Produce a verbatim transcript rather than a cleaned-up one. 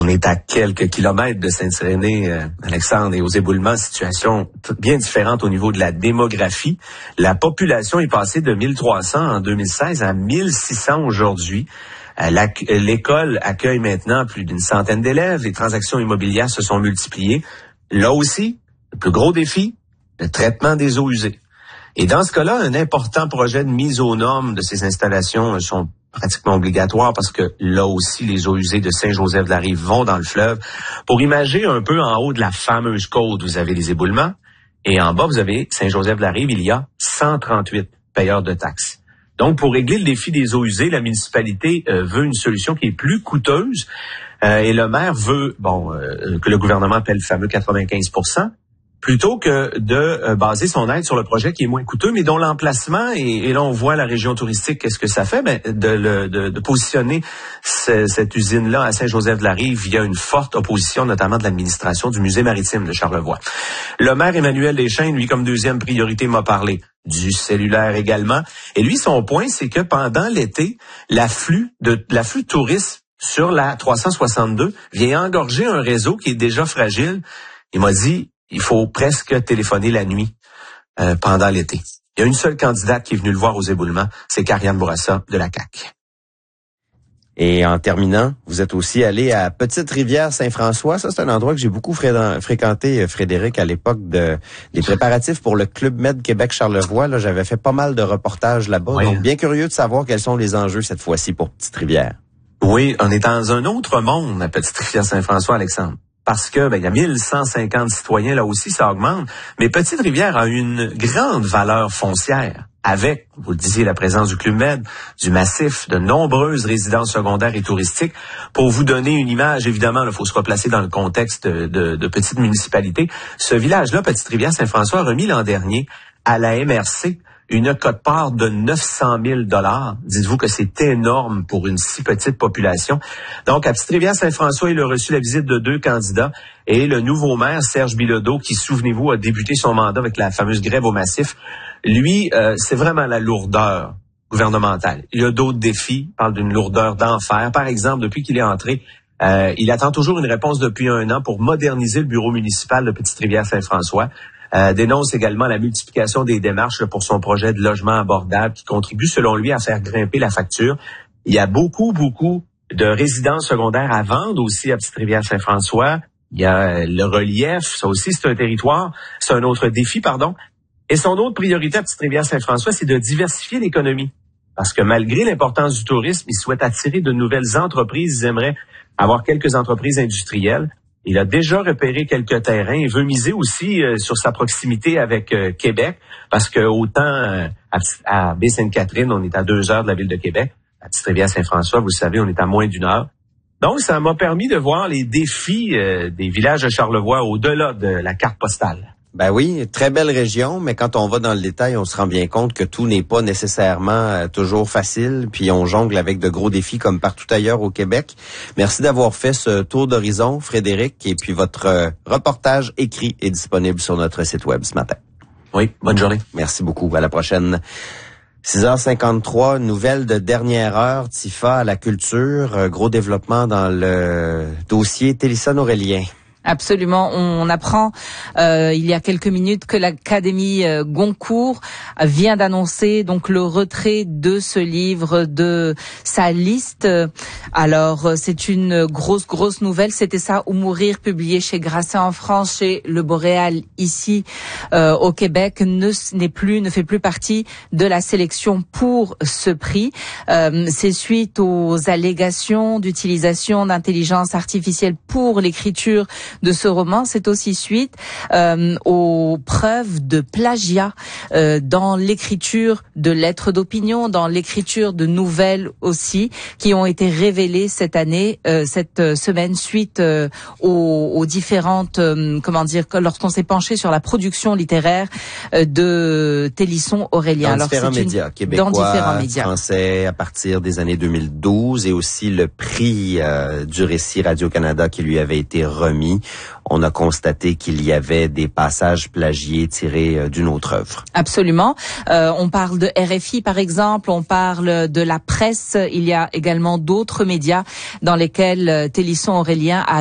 On est à quelques kilomètres de Sainte-Irénée, euh, Alexandre, et aux éboulements, situation bien différente au niveau de la démographie. La population est passée de mille trois cents en deux mille seize à mille six cents aujourd'hui. Euh, la, l'école accueille maintenant plus d'une centaine d'élèves. Les transactions immobilières se sont multipliées. Là aussi, le plus gros défi, le traitement des eaux usées. Et dans ce cas-là, un important projet de mise aux normes de ces installations sont pratiquement obligatoires parce que là aussi, les eaux usées de Saint-Joseph-de-la-Rive vont dans le fleuve. Pour imager un peu en haut de la fameuse côte, vous avez les éboulements et en bas, vous avez Saint-Joseph-de-la-Rive, il y a cent trente-huit payeurs de taxes. Donc, pour régler le défi des eaux usées, la municipalité euh, veut une solution qui est plus coûteuse euh, et le maire veut, bon, euh, que le gouvernement appelle le fameux quatre-vingt-quinze pour cent, plutôt que de euh, baser son aide sur le projet qui est moins coûteux, mais dont l'emplacement, et, et là on voit la région touristique, qu'est-ce que ça fait? Ben, de, le, de, de positionner ce, cette usine-là à Saint-Joseph-de-la-Rive via une forte opposition, notamment de l'administration du musée maritime de Charlevoix. Le maire Emmanuel Deschênes, lui, comme deuxième priorité, m'a parlé du cellulaire également. Et lui, son point, c'est que pendant l'été, l'afflux de l'afflux de touristes sur la trois cent soixante-deux vient engorger un réseau qui est déjà fragile. Il m'a dit, il faut presque téléphoner la nuit euh, pendant l'été. Il y a une seule candidate qui est venue le voir aux éboulements, c'est Karianne Bourassa de la C A Q. Et en terminant, vous êtes aussi allé à Petite-Rivière-Saint-François. Ça, c'est un endroit que j'ai beaucoup fréquenté, Frédéric, à l'époque de des préparatifs pour le Club Med Québec-Charlevoix. Là, j'avais fait pas mal de reportages là-bas. Oui. Donc, bien curieux de savoir quels sont les enjeux cette fois-ci pour Petite-Rivière. Oui, on est dans un autre monde à Petite-Rivière-Saint-François, Alexandre. Parce que ben, il y a mille cent cinquante citoyens, là aussi, ça augmente. Mais Petite-Rivière a une grande valeur foncière, avec, vous le disiez, la présence du Club Med, du massif, de nombreuses résidences secondaires et touristiques. Pour vous donner une image, évidemment, il faut se replacer dans le contexte de, de, de petite municipalité. Ce village-là, Petite-Rivière-Saint-François, a remis l'an dernier à la M R C une quote-part de neuf cent mille dollars. Dites-vous que c'est énorme pour une si petite population. Donc, à Petite-Rivière-Saint-François, il a reçu la visite de deux candidats et le nouveau maire, Serge Bilodeau, qui, souvenez-vous, a débuté son mandat avec la fameuse grève au massif. Lui, euh, c'est vraiment la lourdeur gouvernementale. Il y a d'autres défis. Il parle d'une lourdeur d'enfer. Par exemple, depuis qu'il est entré, euh, il attend toujours une réponse depuis un an pour moderniser le bureau municipal de Petite-Rivière-Saint-François. Euh, dénonce également la multiplication des démarches là, pour son projet de logement abordable qui contribue, selon lui, à faire grimper la facture. Il y a beaucoup, beaucoup de résidences secondaires à vendre aussi à Petite-Rivière-Saint-François. Il y a le relief, ça aussi, c'est un territoire, c'est un autre défi, pardon. Et son autre priorité à Petite-Rivière-Saint-François, c'est de diversifier l'économie. Parce que malgré l'importance du tourisme, il souhaite attirer de nouvelles entreprises. Ils aimeraient avoir quelques entreprises industrielles. Il a déjà repéré quelques terrains et veut miser aussi euh, sur sa proximité avec euh, Québec, parce que autant euh, à, à Baie-Sainte-Catherine, on est à deux heures de la ville de Québec. À Petite-Rivière-Saint-François, vous le savez, on est à moins d'une heure. Donc, ça m'a permis de voir les défis euh, des villages de Charlevoix au-delà de la carte postale. Ben oui, très belle région, mais quand on va dans le détail, on se rend bien compte que tout n'est pas nécessairement euh, toujours facile, puis on jongle avec de gros défis comme partout ailleurs au Québec. Merci d'avoir fait ce tour d'horizon, Frédéric, et puis votre euh, reportage écrit est disponible sur notre site web ce matin. Oui, bonne journée. Merci beaucoup, à la prochaine. six heures cinquante-trois, nouvelle de dernière heure, Tifa à la culture, euh, gros développement dans le dossier Télisson-Aurélien. Absolument. On apprend euh, il y a quelques minutes que l'Académie euh, Goncourt vient d'annoncer donc le retrait de ce livre de sa liste. Alors c'est une grosse grosse nouvelle. C'était ça ou mourir, publié chez Grasset en France, chez Le Boréal ici euh, au Québec, ne n'est plus ne fait plus partie de la sélection pour ce prix. Euh, c'est suite aux allégations d'utilisation d'intelligence artificielle pour l'écriture de ce roman. C'est aussi suite euh, aux preuves de plagiat euh, dans l'écriture de lettres d'opinion, dans l'écriture de nouvelles aussi, qui ont été révélées cette année, euh, cette semaine, suite euh, aux, aux différentes, euh, comment dire, lorsqu'on s'est penché sur la production littéraire euh, de Télisson-Aurélien. Dans Alors, différents c'est médias une, québécois, dans différents médias français, à partir des années deux mille douze, et aussi le prix euh, du récit Radio-Canada qui lui avait été remis. États-Unis, on a constaté qu'il y avait des passages plagiés tirés d'une autre œuvre. Absolument. Euh, on parle de R F I par exemple, on parle de la presse. Il y a également d'autres médias dans lesquels Télisson Aurélien a